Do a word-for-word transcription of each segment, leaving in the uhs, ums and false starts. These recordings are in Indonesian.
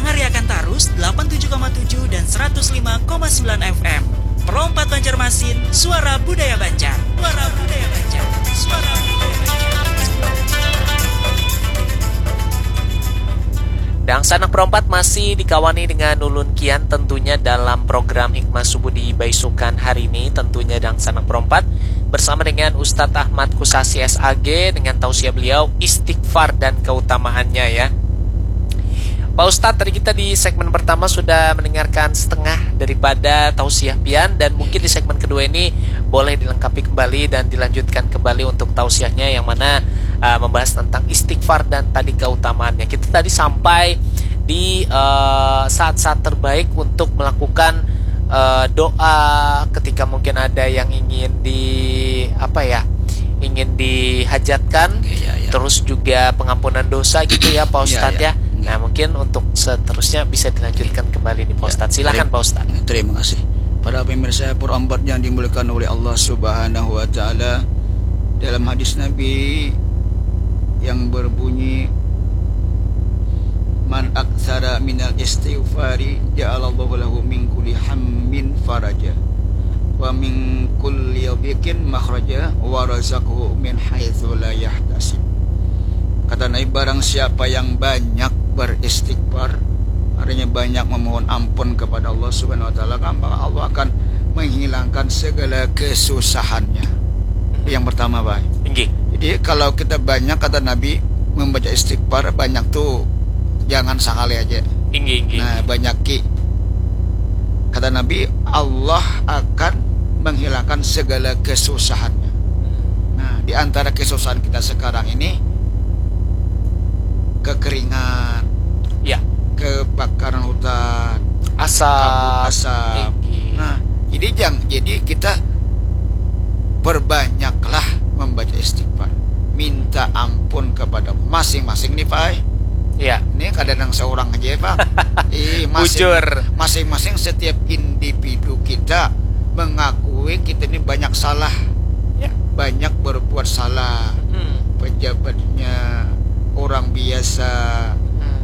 Sonari akan Tarus delapan puluh tujuh koma tujuh dan seratus lima koma sembilan F M. Perompat Banjarmasin, suara budaya Banjar. Suara budaya Banjar. Suara budaya Banjar. Dan Sanak Perompat masih dikawani dengan Ulun Kian tentunya dalam program Hikmah Subuh di Baisukan hari ini. Tentunya Dan Sanak Perompat bersama dengan Ustadz Ahmad Kusasi S A G dengan tausiah beliau istighfar dan keutamaannya ya. Pak Ustadz, tadi kita di segmen pertama sudah mendengarkan setengah daripada tausiah pian, dan mungkin di segmen kedua ini boleh dilengkapi kembali dan dilanjutkan kembali untuk tausiahnya yang mana uh, membahas tentang istighfar dan tadi keutamaannya. Kita tadi sampai di uh, saat-saat terbaik untuk melakukan uh, doa ketika mungkin ada yang ingin di apa ya ingin dihajatkan, ya, ya. Terus juga pengampunan dosa gitu ya Pak Ustadz ya, ya. Nah mungkin untuk seterusnya bisa dilanjutkan kembali nih Pak Ustadz. Silakan Pak Ustadz. Terima kasih. Para pemirsa perompat yang dimuliakan oleh Allah Subhanahu wa taala, dalam hadis Nabi yang berbunyi man aktsara minal istighfari ja'alallahu lahu min kulli hammin faraja wa min kulli dhiqin makhraja wa razaqahu min haitsu la yahtasib. Kata Nabi, barang siapa yang banyak beristighfar, artinya banyak memohon ampun kepada Allah Subhanahu wa taala, maka Allah akan menghilangkan segala kesusahannya. Yang pertama, Pak. Jadi kalau kita banyak, kata Nabi, membaca istighfar banyak tuh, jangan sekali aja. Inggi, inggi. Nah, banyak ki. Kata Nabi, Allah akan menghilangkan segala kesusahannya. Nah, di antara kesusahan kita sekarang ini kekeringan, ya, kebakaran hutan, asap, kabut asap. Nah, jadi jangan, jadi kita perbanyaklah membaca istighfar, minta ampun kepada masing-masing nih Pak. Ya. Ini kadang-kadang seorang aja Pak. Eh, masing, masing-masing setiap individu kita mengakui kita ini banyak salah, ya. banyak berbuat salah. Hmm. Pejabatnya, orang biasa, hmm.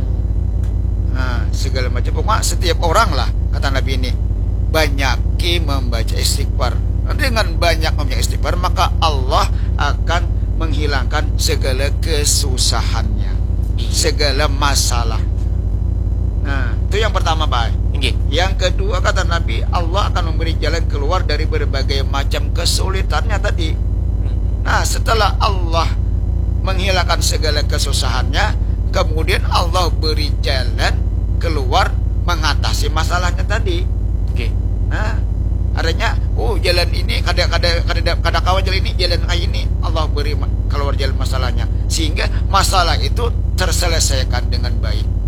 nah, segala macam. Pokoknya setiap orang lah, kata Nabi ini, banyaki membaca istighfar. Dengan banyak membaca istighfar, maka Allah akan menghilangkan segala kesusahannya, segala masalah. Nah, itu yang pertama Pak. Yang kedua, kata Nabi, Allah akan memberi jalan keluar dari berbagai macam kesulitannya tadi. Nah, setelah Allah menghilangkan segala kesusahannya, kemudian Allah beri jalan keluar mengatasi masalahnya tadi. Oke. Nah, artinya, oh jalan ini kadang-kadang kadang kawan jalan ini jalan ini Allah beri keluar jalan masalahnya, sehingga masalah itu terselesaikan dengan baik.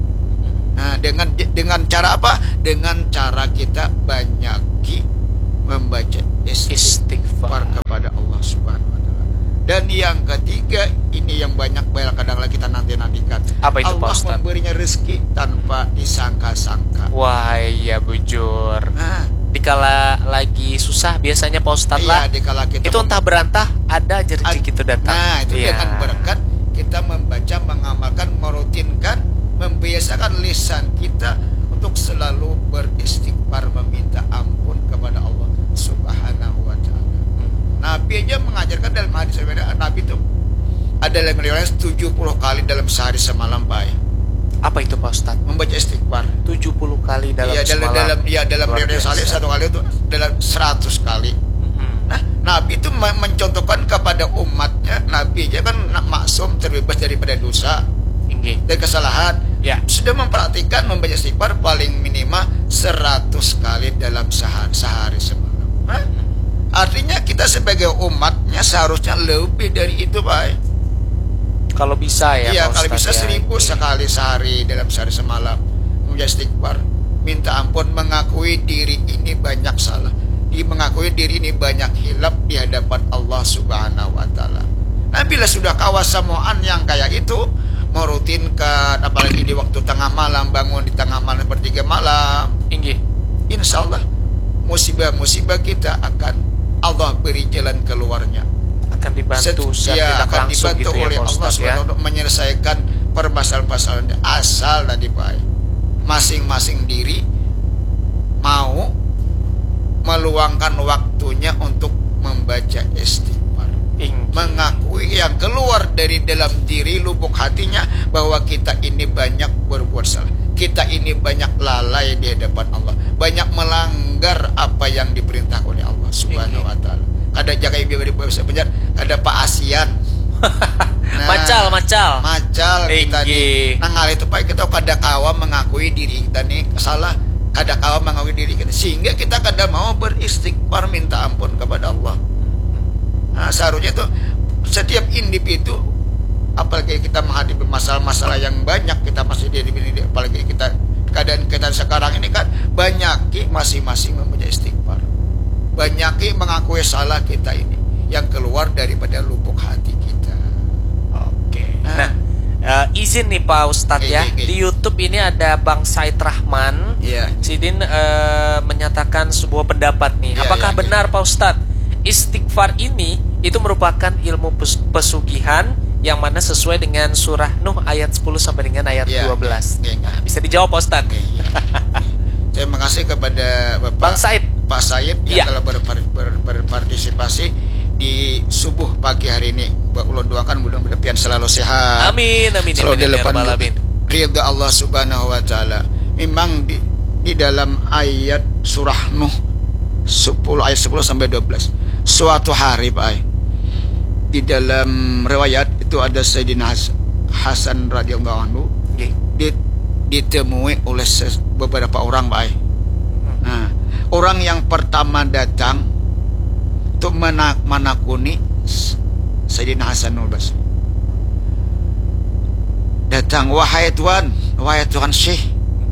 Nah, dengan dengan cara apa? Dengan cara kita banyaki membaca istighfar kepada Allah Subhanahu wa taala. Dan yang ketiga, ini yang banyak banyak kadang lagi kita nanti-nantikan. Apa itu, Allah Pak memberinya rezeki tanpa disangka-sangka. Wah, iya bujur. Nah, dikala lagi susah biasanya Pak Ustadz lah. Iya, dikala kita itu entah berantah ada aja rezeki itu datang. Nah, itu ya. Dengan berkat kita membaca, mengamalkan, merutinkan, membiasakan lisan kita untuk selalu beristighfar, meminta ampun kepada Allah Subhanahu wa taala. Nabi aja mengajarkan dalam hadis Nabi itu ada dalam riwayat tujuh puluh kali dalam sehari semalam, Pak. Apa itu Pak Ustaz? Membaca istighfar tujuh puluh kali dalam ya, dalam, semalam. Dalam ya dalam riwayat salih satu kali itu dalam seratus kali. Mm-hmm. Nah, Nabi itu mencontohkan kepada umatnya, Nabi aja kan maksum, terbebas daripada dosa dan kesalahan, ya. Sudah memperhatikan membaca istighfar paling minimal seratus kali dalam sehari, sehari semalam. Hah? Artinya kita sebagai umatnya seharusnya lebih dari itu, Pak. Kalau bisa ya. Iya, kalau bisa ya. seribu sekali sehari dalam sehari semalam membaca istighfar, minta ampun, mengakui diri ini banyak salah, di mengakui diri ini banyak hilaf di hadapan Allah Subhanahu wa taala. Nah, bila sudah kawasamoan yang kayak itu, merutinkan, apalagi di waktu tengah malam, bangun di tengah malam bertiga malam, Inggih. Insya Allah musibah-musibah kita akan Allah beri jalan keluarnya, akan dibantu ya, akan dibantu gitu oleh ya, Allah Ustaz, Subhanahu wa taala ya? untuk menyelesaikan permasalahan-permasalahan asal tadi Pak. masing-masing diri mau meluangkan waktunya untuk membaca istighfar, mengakui yang keluar dari dalam diri lubuk hatinya bahwa kita ini banyak berbuat salah, kita ini banyak lalai di hadapan Allah, banyak melanggar apa yang diperintah oleh Allah Subhanahu wa taala. Ada jaga ibu di bawah penjara, ada Pak Asian. Nah, macal macal macal kita nih. Nah, hal itu Pak kita kada kawa mengakui diri kita nih salah, kada kawa mengakui diri kita, sehingga kita kada mau beristighfar minta ampun kepada Allah. Nah, seharusnya itu setiap individu, apalagi kita menghadapi masalah-masalah yang banyak, kita masih di sini, apalagi kita keadaan kita sekarang ini kan banyak masing-masing mempunyai istighfar, banyak mengakui salah kita ini yang keluar daripada lubuk hati kita. Oke. Nah, uh, izin nih Pak Ustadz ya, okay, okay. Di YouTube ini ada Bang Said Rahman. Yeah. Sidin uh, menyatakan sebuah pendapat nih. Yeah, Apakah yeah, benar yeah. Pak Ustadz, istighfar ini itu merupakan ilmu pesugihan yang mana sesuai dengan surah Nuh ayat sepuluh sampai dengan ayat yeah, dua belas. Yeah, yeah. Bisa dijawab Pak Ustadz. Okay, yeah. Terima kasih kepada Bapak Bang Said, Pak Said yang yeah. telah berpar ber berpartisipasi di subuh pagi hari ini. Mbak ulun doakan mudah-mudahan selalu sehat. Amin amin. Selalu di depan amin. ridha Allah Subhanahu wa taala. Memang di, di dalam ayat surah Nuh sepuluh ayat sepuluh sampai dua belas. Suatu hari Pak Ay, di dalam riwayat itu ada Sayyidina Hasan radhiyallahu anhu okay. ditemui oleh beberapa orang Pak Ay. Nah, orang yang pertama datang untuk menak menakuni Sayyidina Hasanul Basri. Datang, wahai Tuhan, wahai Tuhan Syekh,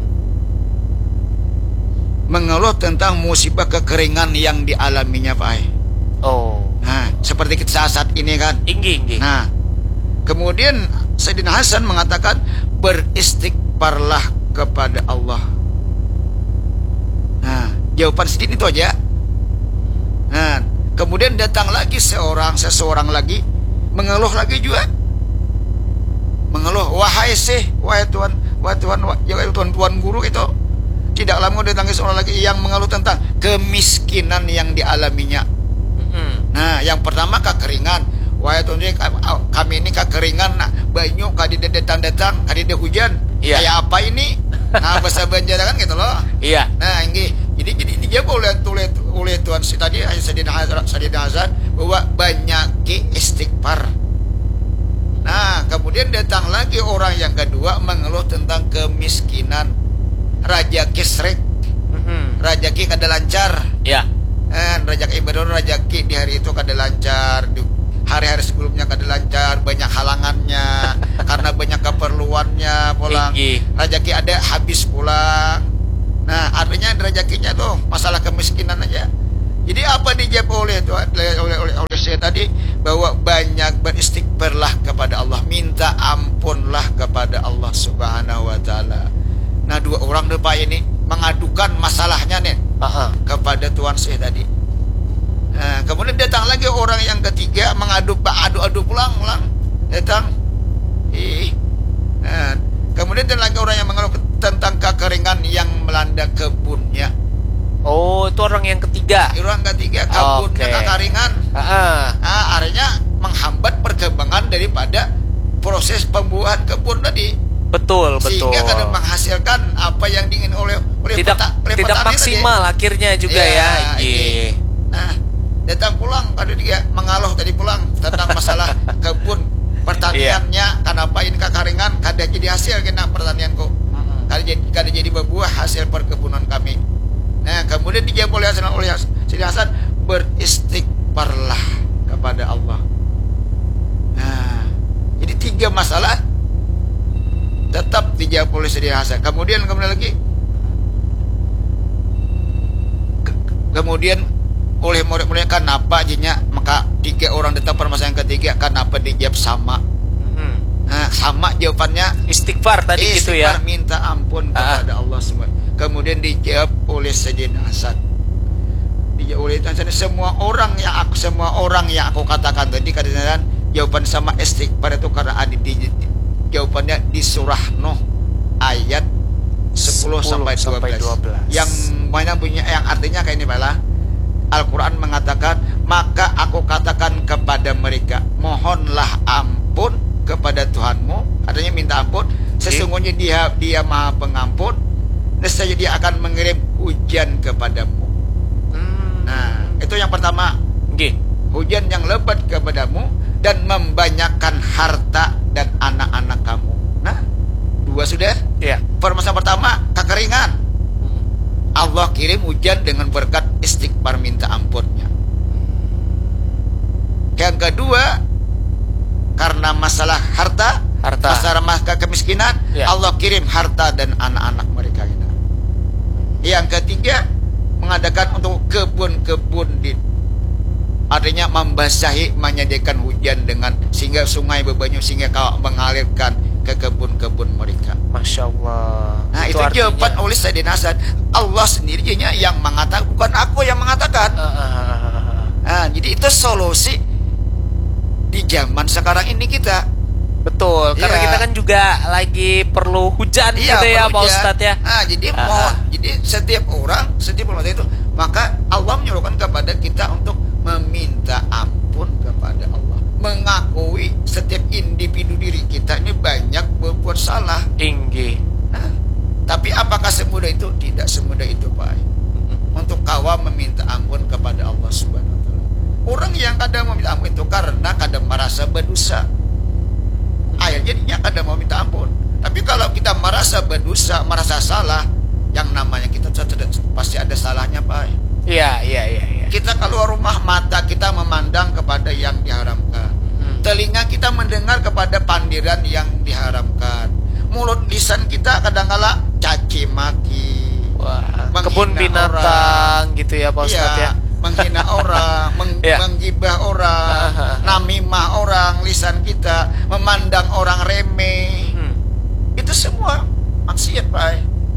mengeluh tentang musibah kekeringan yang dialaminya Pak Ay. Oh. Nah, seperti kita saat ini kan. Inggi, inggi. Nah, kemudian Sayyidina Hasan mengatakan, beristighfarlah kepada Allah. Nah, jawaban sedikit itu aja. Nah, kemudian datang lagi seorang seseorang lagi mengeluh lagi juga, mengeluh, wahai Syekh, wahai Tuhan, wahai Tuhan, wahai Tuhan, Tuhan guru itu. Tidak lama datang seorang lagi yang mengeluh tentang kemiskinan yang dialaminya. Mm-hmm. Nah, yang pertama kekeringan, wahai Tuhan, kami ini kekeringan, nah, banyu kadida datang-datang, kadida hujan. Yeah. Kayak apa ini? Nah, bahasa Banjar kan gitu loh. Iya. Yeah. Nah, ini jadi jadi dia boleh oleh oleh Tuhan si tadi Sayyidina Hasan Sayyidina Hasan bahwa banyak istighfar. Nah, kemudian datang lagi orang yang kedua mengeluh tentang kemiskinan. Raja Kisrek, mm-hmm. Raja Ki kada lancar. Ya. Yeah. Raja Ki Ibadah Raja Ki di hari itu kada lancar. Di hari-hari sebelumnya kada lancar, banyak halangannya karena banyak keperluannya pulang. Raja Ki ada habis pulang. Nah, artinya rezekinya tuh masalah kemiskinan aja. Jadi apa dijawab oleh Tuhan oleh oleh oleh, oleh saya tadi bahwa banyak beristighfarlah kepada Allah, minta ampunlah kepada Allah Subhanahu wa taala. Nah, dua orang depan ini mengadukan masalahnya nih uh-huh. kepada Tuhan saya tadi. Nah, kemudian datang lagi orang yang ketiga mengadu adu-adu pulang-pulang datang. Ih. Nah, kemudian datang lagi orang yang mengeluh tentang kekeringan yang melanda kebunnya. Oh, itu orang yang ketiga. Orang ketiga kebunnya okay. kekeringan. Uh-huh. Nah, artinya menghambat perkembangan daripada proses pembuahan kebun tadi. Betul, betul. Sehingga kadang menghasilkan apa yang diingin oleh oleh tidak peta, oleh tidak maksimal tadi. Akhirnya juga ya. ya. Iya. Nah, datang pulang kada dia mengaluh tadi pulang tentang masalah kebun pertaniannya, yeah. kenapa ini kekeringan kada jadi hasil kena pertanianku. Mm-hmm. Kada jadi kada jadi berbuah hasil perkebunan kami. Nah, kemudian dijawab oleh Hasan oleh Sayyidina Hasan, beristighfarlah kepada Allah. Nah, jadi tiga masalah tetap dijawab oleh Sayyidina Hasan. Kemudian kemudian lagi ke, kemudian oleh murid-muridnya kenapa jinya maka tiga orang datang permasalahan ketiga kenapa dijawab sama. Hmm. Nah, sama jawabannya istighfar tadi istighfar, gitu ya. Minta ampun ah. kepada Allah semua. Kemudian dijawab oleh Sayyidina Hasan. Dijawab oleh Hasan semua orang yang aku semua orang yang aku katakan tadi kadang-kadang jawaban sama istighfar itu karena ada di jawabannya di surah Nuh ayat sepuluh sampai dua belas. Yang banyak punya yang artinya kayak ini Pak. Al-Quran mengatakan, maka aku katakan kepada mereka, mohonlah ampun kepada Tuhanmu. Artinya minta ampun. Sesungguhnya dia dia maha pengampun. Nescaya dia akan mengirim hujan kepadamu. Hmm. Nah, itu yang pertama. Okay. Hujan yang lebat kepadamu dan membanyakkan harta dan anak-anak kamu. Nah, dua sudah. Ya. Permasalahan pertama, kekeringan. Allah kirim hujan dengan berkat istighfar minta ampunnya. Yang kedua, karena masalah harta, harta. masalah masalah kemiskinan, ya. Allah kirim harta dan anak-anak mereka. Yang ketiga, mengadakan untuk kebun-kebun di, artinya membasahi, menyediakan hujan dengan sehingga sungai berbanyu sehingga kau mengalirkan ke kebun-kebun mereka. Masya Allah. Nah itu, itu jawaban oleh Sayyidina Hasan. Allah sendirinya yang mengatakan, bukan aku yang mengatakan. Uh, uh, uh. Nah jadi itu solusi di zaman sekarang ini kita. Betul, karena ya. kita kan juga lagi perlu hujan ya, gitu ya Pak Ustadz ya. Nah jadi uh, mau, uh. jadi setiap orang, setiap orang itu, maka Allah menyuruhkan kepada kita untuk meminta ampun kepada Allah, mengakui setiap individu diri kita ini banyak berbuat salah. Tinggi. Nah, tapi apakah semudah itu? Tidak semudah itu, Pak. Untuk kawan meminta ampun kepada Allah Subhanahu Wa Taala. Orang yang kadang meminta ampun itu karena kadang merasa berdosa. Ayat jadinya kadang mau minta ampun. Tapi kalau kita merasa berdosa, merasa salah, yang namanya kita pasti ada salahnya, Pak. Iya, iya, iya. Ya. Kita keluar rumah, mata kita memandang kepada yang diharamkan. Hmm. Telinga kita mendengar kepada pandiran yang diharamkan. Mulut lisan kita kadang-kala caci maki. Wah, kebun binatang orang, gitu ya Pak Ustadz ya. Menghina orang, meng ya. menggibah orang, namimah orang, lisan kita memandang orang remeh. Hmm. Itu semua maksiat, Pak.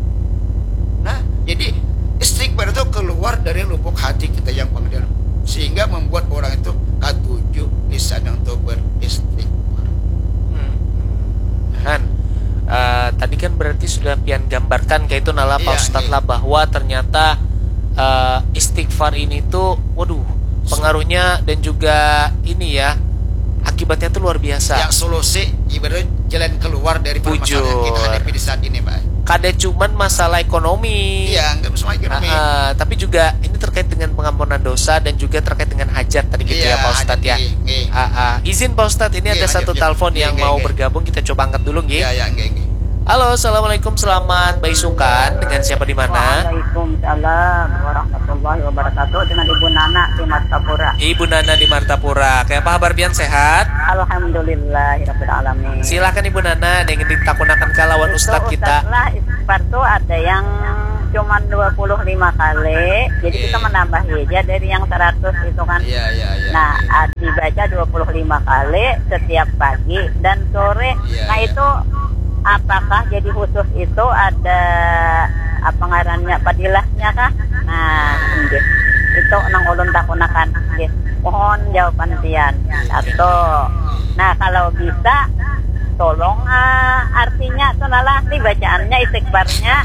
Nah, jadi istighfar itu keluar dari lubuk hati kita yang paling dalam, sehingga membuat orang itu katujuh lisannya untuk beristighfar. Hmm. Han, uh, tadi kan berarti sudah pian gambarkan kayak itu nala Pak Ustadz lah bahwa ternyata uh, istighfar ini tuh, waduh, pengaruhnya dan juga ini ya, akibatnya tuh luar biasa. Yang solusi ibarat jalan keluar dari permasalahan yang kita hadapi di saat ini, Pak. Kada cuman masalah ekonomi. Iya, enggak masalah ekonomi. Uh, uh, tapi juga ini terkait dengan pengampunan dosa dan juga terkait dengan hajat tadi gitu ya, ya Pak Ustadz ya. Nge, uh, uh. Izin Pak Ustadz, ini nge, ada nge, satu nge, telepon nge, yang nge, mau nge. bergabung, kita coba angkat dulu nggih. Iya, ya, nge, nge. Halo, assalamualaikum, selamat baisukan. Dengan siapa di mana? Waalaikumsalam warahmatullahi wabarakatuh. Dengan Ibu Nana di Martapura. Ibu Nana di Martapura. Kayak apa kabar Bian, sehat? Alhamdulillahirabbil alamin. Silakan Ibu Nana, ada yang ditakunakan kalawan Ustadz kita. Ustadz lah, istighfar tuh ada yang cuma dua puluh lima kali. Jadi yeah. kita menambah hija dari yang seratus itu kan. Iya, yeah, iya, yeah, iya. Yeah, nah, yeah. dibaca dua puluh lima kali setiap pagi dan sore. Yeah, nah, yeah. itu apakah jadi khusus itu ada apa ngarannya padilahnya kah? Nah, gitu. Itu nang ulun takunakan. Gitu. Mohon jawaban pian. Satu. Nah, kalau bisa tolong uh, artinya tunalah nih bacaannya istighfarnya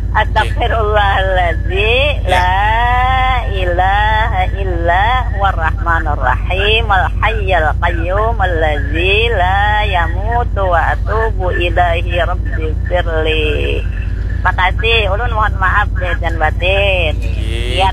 astagfirullahaladzim la ilaha illa warrahmanur rahim al hayyul qayyum allazi la yamutu wa atubu ilaihi rabbi firli. Makasih, ulun mohon maaf dan batin. Iya,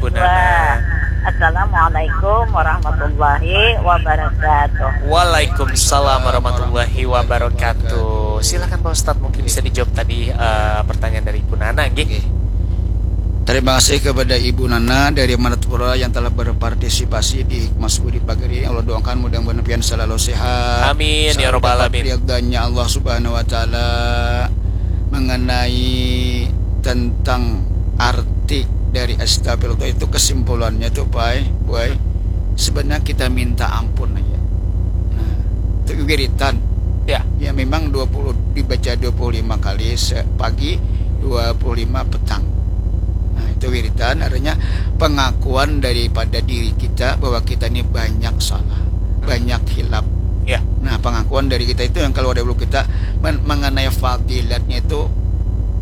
Assalamualaikum warahmatullahi wabarakatuh. Waalaikumsalam warahmatullahi wabarakatuh. Silakan Pak Ustadz, mungkin bisa dijawab tadi uh, pertanyaan dari Ibu Nana, nggih. Terima kasih kepada Ibu Nana dari Martapura yang telah berpartisipasi di Hikmah Subuh di pagi ini. Allah doakan mudah-mudahan pian selalu sehat. Amin ya rabbal alamin. Ridhanya Allah Subhanahu wa taala mengenai tentang arti dari astagfirullah itu, kesimpulannya tuh Pak, boy, sebenarnya kita minta ampun aja. Nah, itu wiritan. Ya. Ya memang dua puluh dibaca dua puluh lima kali pagi, dua puluh lima petang. Nah, itu wiritan artinya pengakuan daripada diri kita bahwa kita ini banyak salah, hmm. banyak hilaf. Ya. Nah, pengakuan dari kita itu yang keluar dari mulut kita men mengenai fadilatnya itu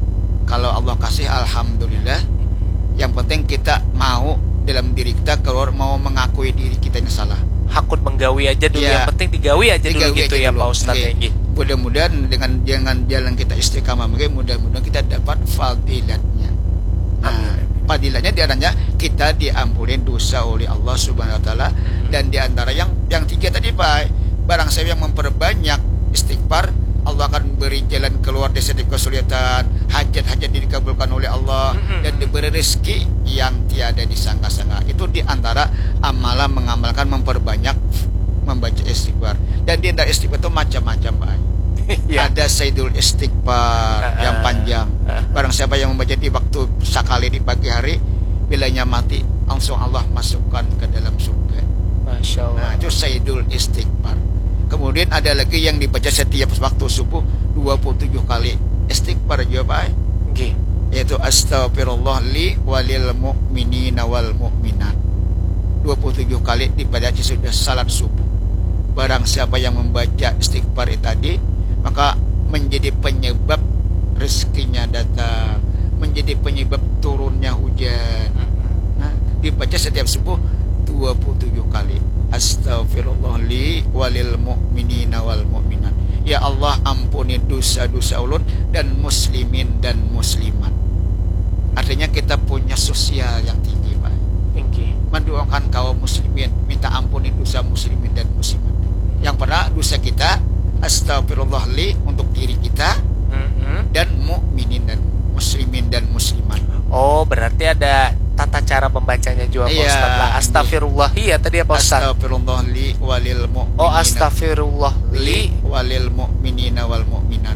Kalau Allah kasih alhamdulillah. Yang penting kita mau dalam diri kita keluar mau mengakui diri kita yang salah. Hakut menggawi aja dulu, Ya. yang penting digawi aja dulu Digawi gitu aja ya dulu. Pak Ustadz. Oke. Ya, Mudah-mudahan dengan dengan jalan kita istiqamah, mungkin mudah-mudahan kita dapat fadilatnya. Nah, fadilatnya diantaranya kita diampuni dosa oleh Allah Subhanahu Wa Taala, dan diantara yang yang tiga tadi Pak, barang siapa yang memperbanyak istighfar, Allah akan beri jalan keluar dari setiap kesulitan, hajat-hajat dikabulkan oleh Allah, Mm-mm. dan diberi rezeki yang tiada disangka-sangka. Itu diantara amalan mengamalkan memperbanyak membaca istighfar. Dan di antara istighfar itu macam-macam Pak. Ya. Ada Sayyidul Istighfar Ah, yang panjang. ah. Barang siapa yang membaca di waktu sekali di pagi hari, bilanya mati langsung Allah masukkan ke dalam surga. Masya Allah. Nah, itu Sayyidul Istighfar. Kemudian ada lagi yang dibaca setiap waktu subuh dua puluh tujuh kali istighfar juga Pak. Nggih. Yaitu astaghfirullah li walil mu'minina wal mu'minat. dua puluh tujuh kali dibaca sudah salat subuh. Barang siapa yang membaca istighfar itu tadi, maka menjadi penyebab rezekinya datang, menjadi penyebab turunnya hujan. Nah, dibaca setiap subuh dua puluh tujuh kali. Astaghfirullah li walil mu'minina wal mu'minat. Ya Allah, ampuni dosa-dosa ulun dan muslimin dan muslimat. Artinya kita punya sosial yang tinggi Pak. Nggih. Mendoakan kaum muslimin, minta ampuni dosa muslimin dan muslimat. Yang pernah dosa kita, astaghfirullah li untuk diri kita, Mm-mm. dan mukminin dan muslimin dan muslimat. Oh, berarti ada tata cara pembacanya juga Pak Iya. Ustadz lah. Astagfirullah ya tadi ya Pak Ustadz. Astaghfirullah li walil mu'minina. Oh, astagfirullah li. li walil mu'minina wal mu'minat.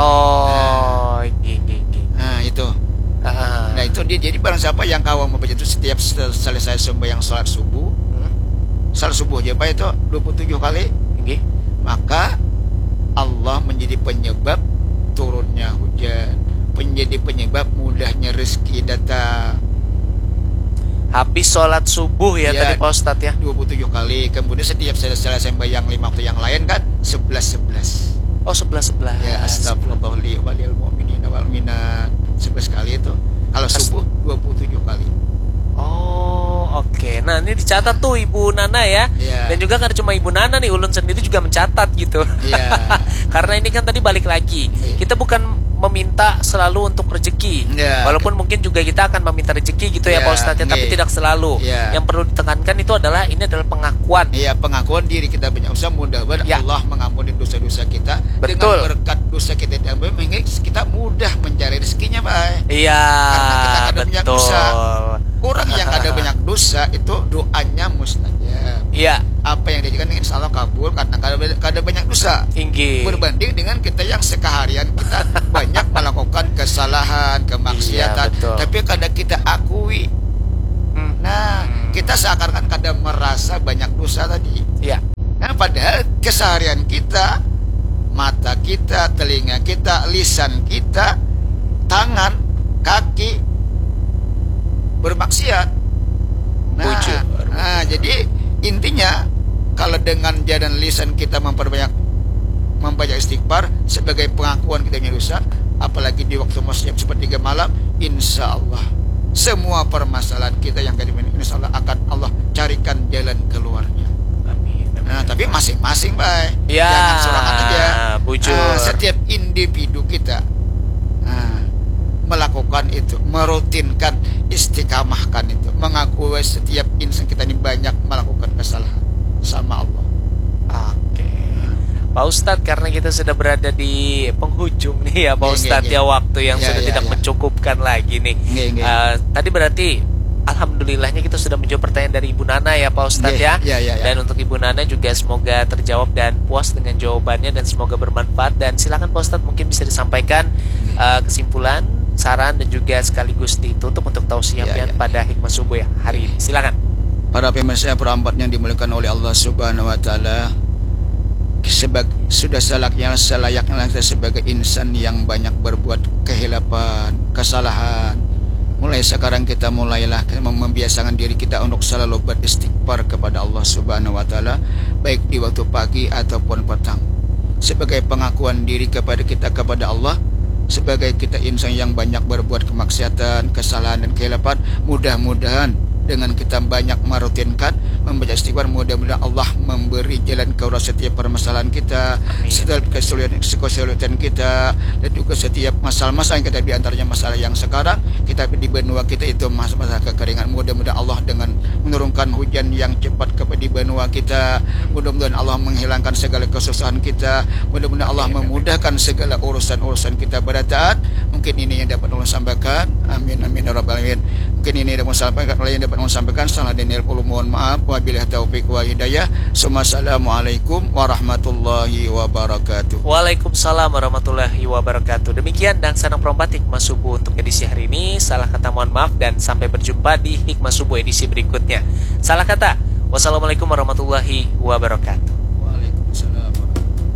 Oh, nggih nggih nggih. Nah, itu. Ah. Nah, itu dia. Jadi barang siapa yang kawam membaca itu setiap sel- selesai sembahyang salat subuh, Hmm. salat subuh aja Pak itu dua puluh tujuh kali, Nggih. maka Allah menjadi penyebab turunnya hujan, menjadi penyebab mudahnya rezeki datang. Habis sholat subuh ya, Ya. tadi Pak Ustadz ya. dua puluh tujuh kali. Kemudian setiap selesai sembahyang lima waktu yang lain kan sebelas sebelas. Oh, sebelas sebelas. Ya, astagfirullah li walil mu'minina wal mu'minat. sebelas kali itu. Kalau Ast- subuh dua puluh tujuh kali. Oh, oke. Nah, ini dicatat tuh Ibu Nana ya. Iya. Dan juga kan cuma Ibu Nana nih, Ulun sendiri juga mencatat gitu. Iya. Karena ini kan tadi balik lagi. Iya. Kita bukan meminta selalu untuk rezeki. Iya. Walaupun mungkin juga kita akan meminta rezeki gitu ya Iya, Pak Ustadz ya, tapi iya. tidak selalu. Iya. Yang perlu ditekankan itu adalah ini adalah pengakuan. Iya, pengakuan diri kita banyak usaha, mudah-mudahan Ya. Allah mengampuni dosa-dosa kita. Betul. Dengan berkat dosa kita diampuni, maka kita mudah mencari rezekinya, Pak. Iya, Karena kita ada banyak betul. dosa. Orang yang ada banyak dosa itu doanya mustajab. Iya, Apa yang diajarkan insya Allah kabul karena kada kada banyak dosa. tinggi. Berbanding dengan kita yang sekeharian kita banyak melakukan kesalahan, kemaksiatan, Iya, betul. tapi kadang kita akui. Hmm. Nah, kita seakan-akan kadang merasa banyak dosa tadi. Iya. Nah, padahal keseharian kita, mata kita, telinga kita, lisan kita, tangan, kaki bermaksiat. Nah, Bujur. nah, jadi intinya kalau dengan jalan lisan kita memperbanyak membaca istighfar sebagai pengakuan kita punya dosa, apalagi di waktu masyarakat sepertiga malam, insya Allah semua permasalahan kita yang kali ini insya Allah akan Allah carikan jalan keluarnya. Amin. Nah, tapi masing-masing, Pak. Ya, Jangan sorangan aja. bujur. Nah, setiap individu kita nah, melakukan itu, merutinkan, istiqamahkan itu, mengakui setiap insan kita ini banyak melakukan kesalahan sama Allah. Oke. Pak Ustadz, karena kita sudah berada di penghujung nih ya Pak Nggih, Ustadz nggih, ya, nggih. waktu yang Iya, sudah iya, tidak iya. mencukupkan lagi nih. Nggih, nggih. Eh, tadi berarti alhamdulillahnya kita sudah menjawab pertanyaan dari Ibu Nana ya Pak Ustadz Nggih, ya. iya, iya, iya. Dan untuk Ibu Nana juga semoga terjawab dan puas dengan jawabannya dan semoga bermanfaat. Dan silakan Pak Ustadz mungkin bisa disampaikan eh, kesimpulan, saran dan juga sekaligus ditutup untuk tausiah Iya, iya. pada hikmah subuh ya hari ini. Silakan. Para pemirsa perempat yang dimuliakan oleh Allah Subhanahu wa taala, sebagai sudah selaknya selayaknya kita sebagai insan yang banyak berbuat kehilapan, kesalahan. Mulai sekarang kita mulailah membiasakan diri kita untuk selalu beristighfar kepada Allah Subhanahu wa taala, baik di waktu pagi ataupun petang. Sebagai pengakuan diri kepada kita kepada Allah, sebagai kita insan yang banyak berbuat kemaksiatan, kesalahan dan kehilapan, mudah-mudahan dengan kita banyak merutinkan membaca istighfar, mudah-mudahan Allah memberi jalan keluar setiap permasalahan kita, setiap kesulitan kesulitan kita, dan juga setiap masalah-masalah yang kita, di antaranya masalah yang sekarang kita di benua kita itu masalah kekeringan. Mudah-mudahan Allah dengan menurunkan hujan yang cepat kepada di benua kita, mudah-mudahan Allah menghilangkan segala kesusahan kita, mudah-mudahan Allah memudahkan segala urusan-urusan kita pada taat. Mungkin ini yang dapat Allah sampaikan. Amin amin ya rabbal alamin. Mungkin ini yang dapat Allah sampaikan. Oleh yang dapat Allah sampaikan, salah dan ilmu mohon maaf. Wabillahi taufiq wa hidayah. Assalamualaikum warahmatullahi wabarakatuh. Waalaikumsalam warahmatullahi wabarakatuh. Demikian dan sanang perompat Hikmah Subuh untuk edisi hari ini. Salah kata mohon maaf dan sampai berjumpa di Hikmah Subuh edisi berikutnya. Salah kata, wassalamualaikum warahmatullahi wabarakatuh.